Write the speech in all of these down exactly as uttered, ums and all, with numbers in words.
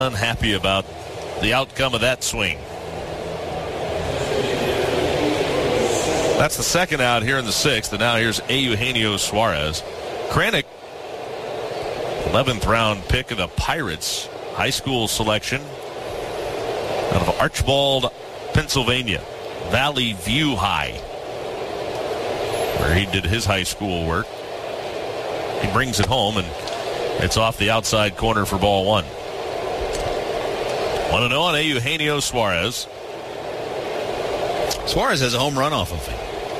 unhappy about the outcome of that swing. That's the second out here in the sixth, and now here's Eugenio Suarez. Kranick, eleventh round pick of the Pirates high school selection out of Archbald, Pennsylvania, Valley View High, where he did his high school work. He brings it home, and it's off the outside corner for ball one. one and oh on Eugenio Suarez. Suarez has a home run off of him.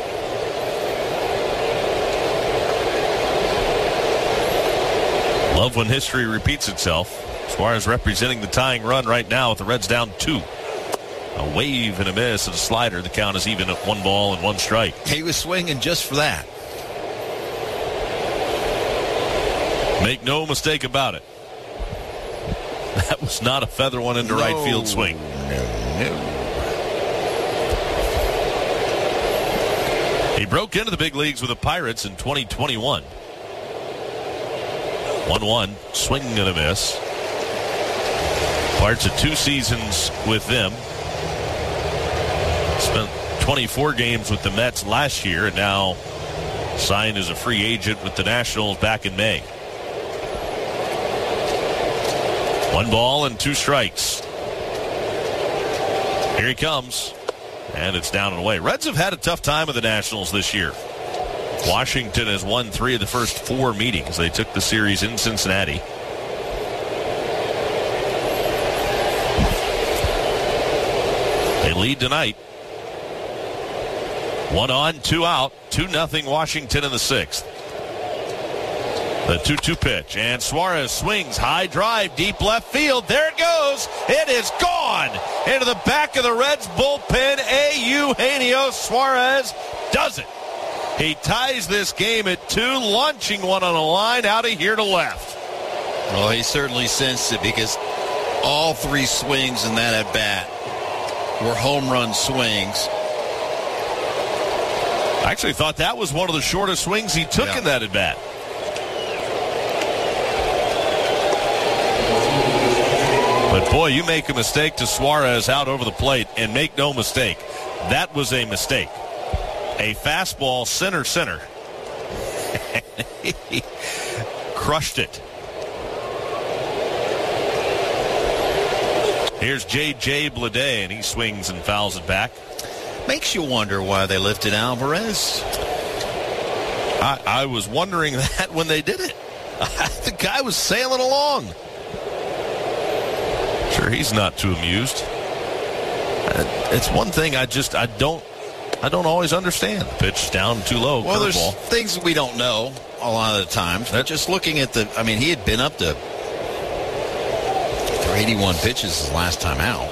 Love when history repeats itself. Suarez representing the tying run right now with the Reds down two. A wave and a miss and a slider. The count is even at one ball and one strike. He was swinging just for that. Make no mistake about it. That was not a feather one into no, right field swing. No, no. He broke into the big leagues with the Pirates in twenty twenty-one. one one, swing and a miss. Parts of two seasons with them. Spent twenty-four games with the Mets last year, and now signed as a free agent with the Nationals back in May. One ball and two strikes. Here he comes, and it's down and away. Reds have had a tough time with the Nationals this year. Washington has won three of the first four meetings. They took the series in Cincinnati. They lead tonight. One on, two out. two nothing Washington in the sixth. The two two pitch. And Suarez swings. High drive. Deep left field. There it goes. It is gone. Into the back of the Reds bullpen. Eugenio Suarez does it. He ties this game at two, launching one on a line out of here to left. Well, he certainly sensed it because all three swings in that at-bat were home run swings. I actually thought that was one of the shortest swings he took yeah. in that at-bat. But, boy, you make a mistake to Suarez out over the plate, and make no mistake, that was a mistake. A fastball center center. He crushed it. Here's J J Bleday, and he swings and fouls it back. Makes you wonder why they lifted Alvarez. I, I was wondering that when they did it. The guy was sailing along. Sure, he's not too amused. It's one thing I just, I don't, I don't always understand. Pitch down too low. Well, there's ball. things we don't know a lot of the times. But just looking at the, I mean, he had been up to eighty-one pitches his last time out.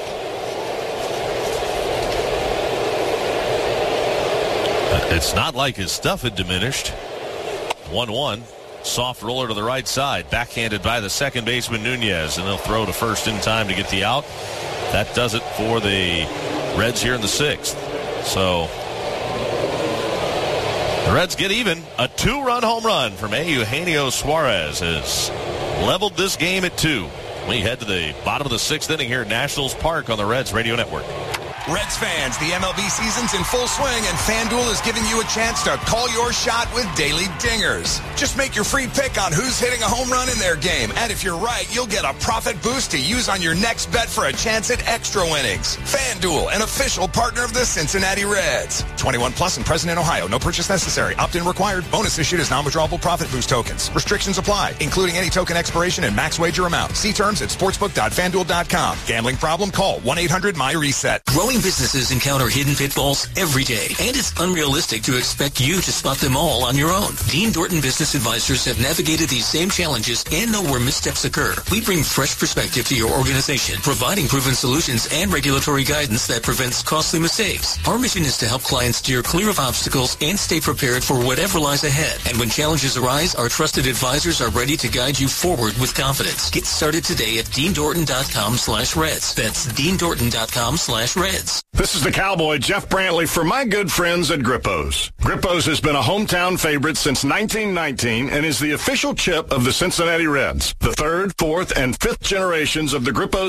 It's not like his stuff had diminished. one one. Soft roller to the right side. Backhanded by the second baseman Nunez. And they'll throw to first in time to get the out. That does it for the Reds here in the sixth. So the Reds get even. A two-run home run from Eugenio Suarez has leveled this game at two. We head to the bottom of the sixth inning here at Nationals Park on the Reds Radio Network. Reds fans, the M L B season's in full swing, and FanDuel is giving you a chance to call your shot with daily dingers. Just make your free pick on who's hitting a home run in their game, and if you're right, you'll get a profit boost to use on your next bet for a chance at extra winnings. FanDuel, an official partner of the Cincinnati Reds. twenty-one plus and present in Ohio. No purchase necessary. Opt-in required. Bonus issued as non-withdrawable profit boost tokens. Restrictions apply, including any token expiration and max wager amount. See terms at sportsbook dot fan duel dot com. Gambling problem? Call one eight hundred my reset. Growing businesses encounter hidden pitfalls every day, and it's unrealistic to expect you to spot them all on your own. Dean Dorton Business Advisors have navigated these same challenges and know where missteps occur. We bring fresh perspective to your organization, providing proven solutions and regulatory guidance that prevents costly mistakes. Our mission is to help clients steer clear of obstacles and stay prepared for whatever lies ahead. And when challenges arise, our trusted advisors are ready to guide you forward with confidence. Get started today at dean dorton dot com slash reds. That's dean dorton dot com slash reds. Reds. This is the Cowboy, Jeff Brantley, for my good friends at Grippo's. Grippo's has been a hometown favorite since nineteen nineteen and is the official chip of the Cincinnati Reds. The third, fourth, and fifth generations of the Grippo's